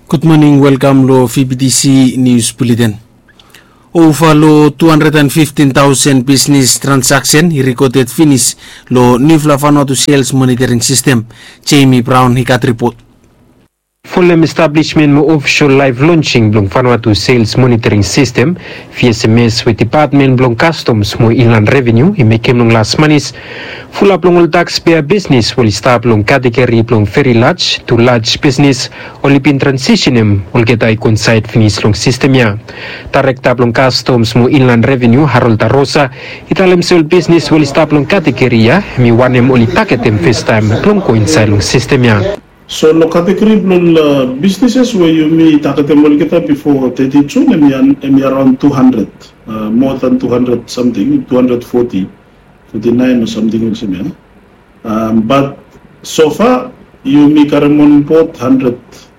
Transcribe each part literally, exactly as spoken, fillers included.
Good morning, welcome to V B T C News Bulletin. Over lo two hundred fifteen thousand business transaction he recorded finish lo new Vanuatu sales monitoring system. Jamie Brown hikat report. Fulham establishment mo official live launching blong Vanuatu sales monitoring system V S M S with department blong customs mo inland revenue i mekem long last manis full blong ol taxpayer business will start blong category blong very large to large business only been transitionem ol kita ikon side finish long system ya director blong customs mo inland revenue Harold Tarosa italem sel business will start blong category ya mi wanem oli paketem first time blong coincide long system ya. So lo category blong uh, businesses where you may takatemol kita before thirty-two emi emi around two hundred, uh, more than two hundred something, two hundred forty, forty-nine or something like um, but so far you may karamon import one hundred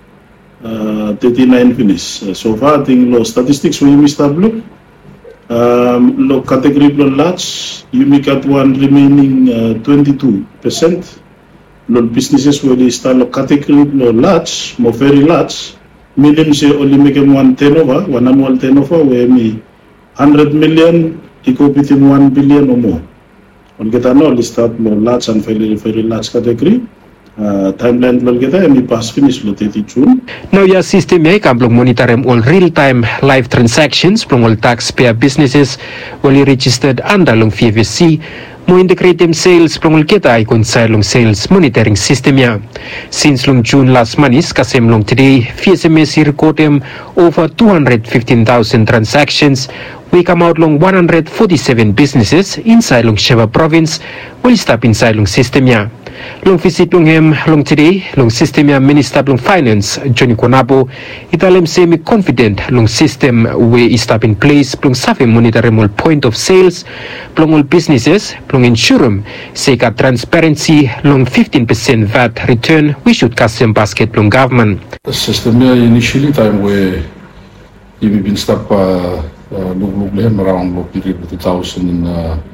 thirty-nine finish. Uh, so far I think lo statistics where you may start look um, lo category blong large you may got one remaining uh, twenty-two percent. Lo businesses where they start lo category lo large, mo very large, medium say only make them one turnover, one annual turnover where me hundred million, equal between one billion or more. On get no start lo large and very very large category. Uh, timeline lo get me pass finish lo thirty June. Now ya system ya kamblong monitorem all real time live transactions from all taxpayer businesses only registered under long V V C. Mo integrate them sales prongol kita ikon sa long sales monitoring system ya. Since long June last manis kasem long today V S M S record them over two hundred fifteen thousand transactions. We come out long one hundred forty-seven businesses inside long Sheva province will stop inside long system ya. Long visit long him long today long system ya Minister long Finance Johnny Konabo italem semi confident long system we stop in place long safe monitoring all point of sales long all businesses long ensure say ka transparency long fifteen percent V A T return we should custom basket long government. The system ya initially time where you been stop uh, uh, look look them around look period two thousand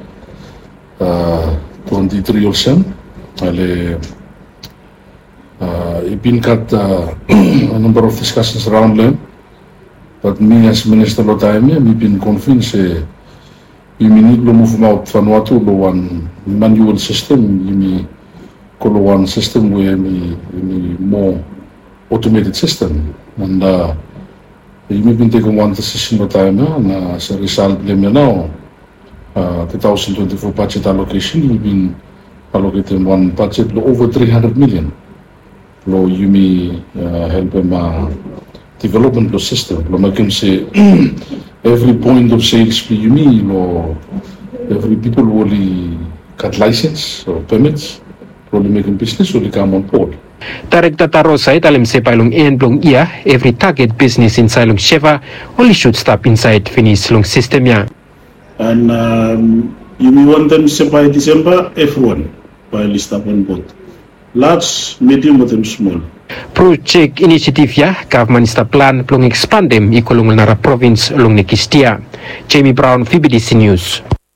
twenty-three or so. Ale, uh, I've been got uh, a number of discussions around them, but me as Minister of time, we've been convinced uh, we need to move out Vanuatu to one manual system, we call one system where we more automated system, and uh, we've been taking one decision of time, and uh, as a result, now uh, twenty twenty-four budget allocation, we've been allocating one budget over three hundred million. Lo Yumi uh, help them uh, development lo system. Lo making say every point of sales for Yumi lo every people will got license or permits. Lo making business will come on board. Director Tarosa italem se pailong en blong ia every target business inside long Sheva only should stop inside finish long system ya. And um, Yumi want them by December everyone. By list up on board. Large, medium, and small. Project initiative ya, government is the plan plong expand them ikolong nara province long Nekistia. Jamie Brown, V B T C News.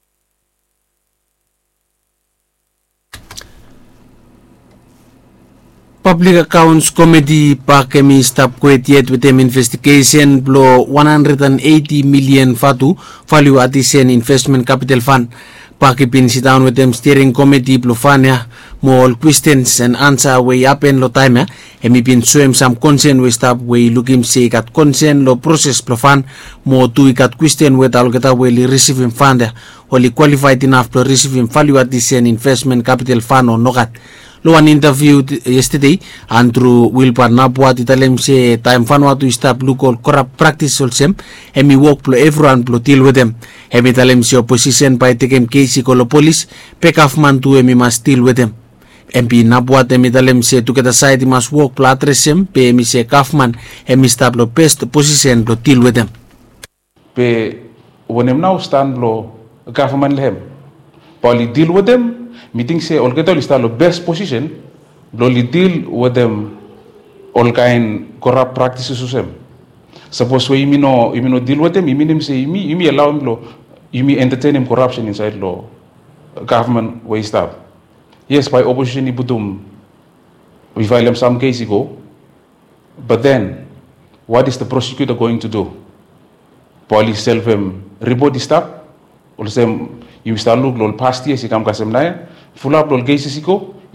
Public Accounts Committee pa kami stop quit yet with them investigation blow one hundred eighty million fatu value addition investment capital fund. Pakipin sit down with them steering committee blufania more questions and answer way up and lo time ya emi pin swim some concern we stop we looking say kat concern lo process blufan mo tu kat question we tal kata we receiving fund only qualified enough to receiving value addition investment capital fund or nogat. Lo an interview yesterday Andrew Wilbur Nabuat italem se time Vanuatu stop local corrupt practice olsem emi work plo everyone plo deal with them emi italem se opposition by takem case ko lo police pick off man to emi must deal with them M P Nabuat emi italem se to get aside must work plo address him pe emi se Kaufman emi stop lo best position plo deal with them pe wonem now stand lo government lehem poli deal with them meeting say all get all is the best position blowly deal with them all kind corrupt practices of them. Suppose we you know you know deal with them, you mean say you me you me allow him law, you me entertain him corruption inside law government way stuff. Yes, by opposition ibudum we file them some case ago, but then what is the prosecutor going to do? Police self him report the stop. Also, you start look lol past year si kam kasem na. Full up lol cases ko.